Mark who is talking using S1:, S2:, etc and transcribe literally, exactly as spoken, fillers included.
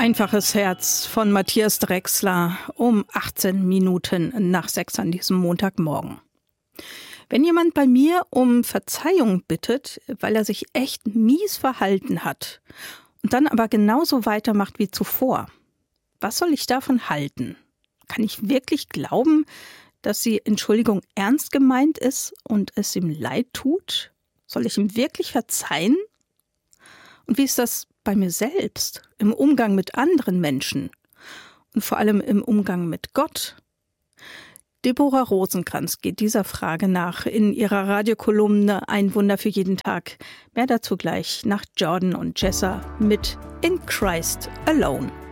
S1: Einfaches Herz von Matthias Drechsler um achtzehn Minuten nach sechs an diesem Montagmorgen. Wenn jemand bei mir um Verzeihung bittet, weil er sich echt mies verhalten hat und dann aber genauso weitermacht wie zuvor, was soll ich davon halten? Kann ich wirklich glauben, dass die Entschuldigung ernst gemeint ist und es ihm leid tut? Soll ich ihm wirklich verzeihen? Und wie ist das bei mir selbst, im Umgang mit anderen Menschen und vor allem im Umgang mit Gott? Deborah Rosenkranz geht dieser Frage nach in ihrer Radiokolumne Ein Wunder für jeden Tag. Mehr dazu gleich nach Jordan und Jessa mit In Christ Alone.